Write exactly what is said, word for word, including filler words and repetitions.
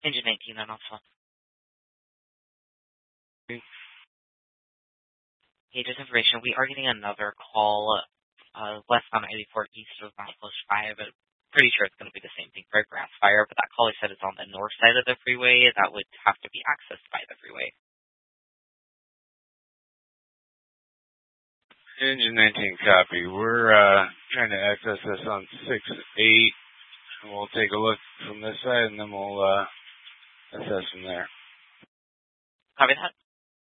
Engine nineteen on Alpha. Hey, just information. We are getting another call uh, west on eighty-four east of Milepost five. But pretty sure it's going to be the same thing for a grass fire, but that caller said it's on the north side of the freeway. That would have to be accessed by the freeway. Engine nineteen copy. We're uh, trying to access this on six eight. And we'll take a look from this side, and then we'll uh, assess from there. Copy that.